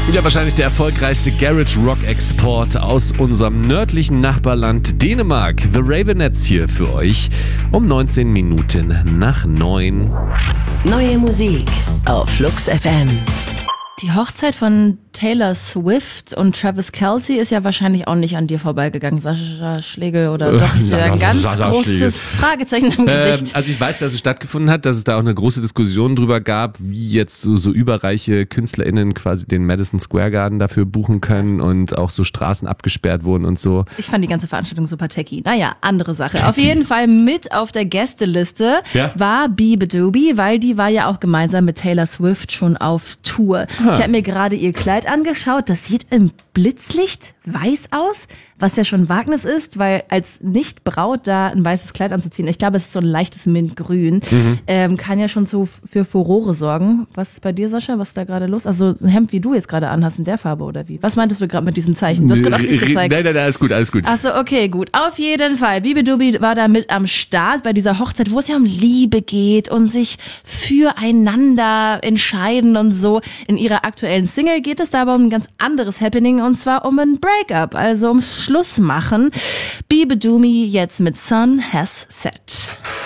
Ja, wahrscheinlich der erfolgreichste Garage-Rock-Export aus unserem nördlichen Nachbarland Dänemark. The Ravenettes hier für euch um 19 Minuten nach 9. Neue Musik auf Flux FM. Die Hochzeit von Taylor Swift und Travis Kelce ist ja wahrscheinlich auch nicht an dir vorbeigegangen, Sascha Schlegel, oder doch? Ich sehe ein ganz großes Fragezeichen im Gesicht. Also ich weiß, dass es stattgefunden hat, dass es da auch eine große Diskussion drüber gab, wie jetzt so überreiche KünstlerInnen quasi den Madison Square Garden dafür buchen können und auch so Straßen abgesperrt wurden und so. Ich fand die ganze Veranstaltung super techy. Naja, andere Sache. Auf jeden Fall mit auf der Gästeliste war Beabadoobee, weil die war ja auch gemeinsam mit Taylor Swift schon auf Tour. Ich habe mir gerade ihr Kleid angeschaut. Das sieht im Blitzlicht weiß aus, was ja schon Wagnis ist, weil als Nicht-Braut da ein weißes Kleid anzuziehen, ich glaube, es ist so ein leichtes Mintgrün, kann ja schon so für Furore sorgen. Was ist bei dir, Sascha? Was ist da gerade los? Also ein Hemd, wie du jetzt gerade anhast, in der Farbe oder wie? Was meintest du gerade mit diesem Zeichen? Du hast gerade auf dich gezeigt. Nein, alles gut, alles gut. Achso, okay, gut. Auf jeden Fall. Beabadoobee war da mit am Start bei dieser Hochzeit, wo es ja um Liebe geht und sich füreinander entscheiden und so. In ihrer aktuellen Single geht es da aber um ein ganz anderes Happening, und zwar um ein Breakup, also ums Schlussmachen. Beabadoobee jetzt mit Sun Has Set.